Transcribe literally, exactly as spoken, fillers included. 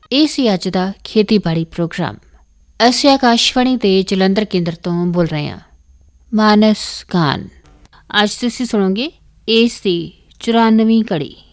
ਇਹ ਸੀ ਅੱਜ ਦਾ ਖੇਤੀਬਾੜੀ ਪ੍ਰੋਗਰਾਮ। ਅਸੀਂ ਆਕਾਸ਼ਵਾਣੀ ਦੇ ਜਲੰਧਰ ਕੇਂਦਰ ਤੋਂ ਬੋਲ ਰਹੇ ਹਾਂ। ਮਾਨਸ ਗਾਨ ਅੱਜ ਤੁਸੀਂ ਸੁਣੋਗੇ ਇਸ ਦੀ ਚੁਰਾਨਵੀਂ ਕੜੀ।